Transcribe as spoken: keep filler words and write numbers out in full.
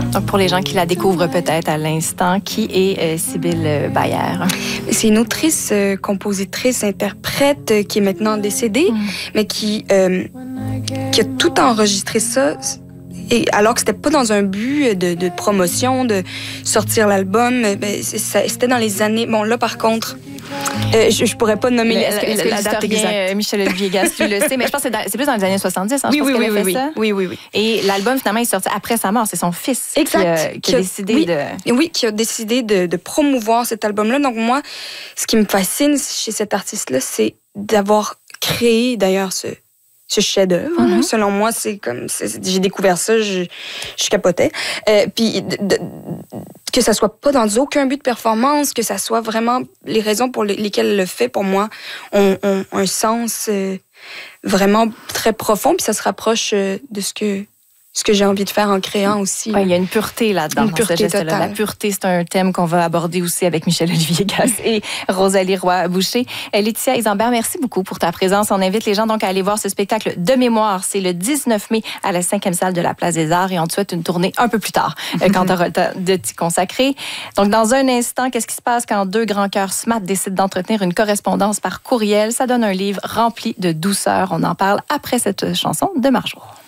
Donc, pour les gens qui la découvrent peut-être à l'instant, qui est euh, Sybille Bayer? C'est une autrice, euh, compositrice, interprète euh, qui est maintenant décédée, mm. mais qui, euh, qui a tout enregistré ça. Et alors que c'était pas dans un but de, de promotion, de sortir l'album, ben, c'était dans les années... Bon, là, par contre, euh, je, je pourrais pas nommer est-ce que, est-ce que la date exacte. Michel-Olivier Gastu le sait, mais je pense que c'est plus dans les années soixante-dix. Hein, oui, je pense oui, qu'elle oui, a fait oui, ça. oui, oui, oui. Et l'album, finalement, est sorti après sa mort. C'est son fils exact. qui a, qui qui a décidé oui, de... Oui, qui a décidé de, de promouvoir cet album-là. Donc moi, ce qui me fascine chez cet artiste-là, c'est d'avoir créé, d'ailleurs, ce... ce chef-d'œuvre. Mm-hmm. Selon moi, c'est comme... C'est, j'ai découvert ça, je, je capotais. Euh, puis de, de, que ça soit pas dans aucun but de performance, que ça soit vraiment... Les raisons pour lesquelles elle le fait, pour moi, ont, ont un sens euh, vraiment très profond, puis ça se rapproche euh, de ce que... ce que j'ai envie de faire en créant aussi. Oui, il y a une pureté là-dedans. Une pureté totale. La pureté, c'est un thème qu'on va aborder aussi avec Michel-Olivier Gass et Rosalie Roy-Boucher. Laetitia Isambert, merci beaucoup pour ta présence. On invite les gens donc à aller voir ce spectacle de mémoire. C'est le dix-neuf mai à la cinquième salle de la Place des Arts et on te souhaite une tournée un peu plus tard quand tu auras le temps de t'y consacrer. Donc, dans un instant, qu'est-ce qui se passe quand deux grands cœurs smart décident d'entretenir une correspondance par courriel? Ça donne un livre rempli de douceur. On en parle après cette chanson de Marjo.